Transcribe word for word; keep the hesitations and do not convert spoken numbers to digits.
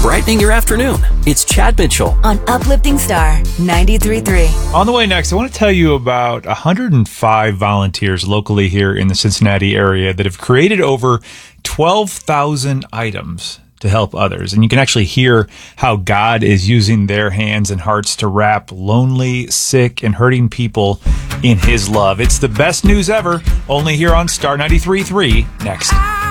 brightening your afternoon. It's Chad Mitchell on Uplifting Star ninety-three point three. On the way next, I want to tell you about one hundred five volunteers locally here in the Cincinnati area that have created over twelve thousand items to help others. And you can actually hear how God is using their hands and hearts to wrap lonely, sick, and hurting people in his love. It's the best news ever, only here on Star ninety-three point three next.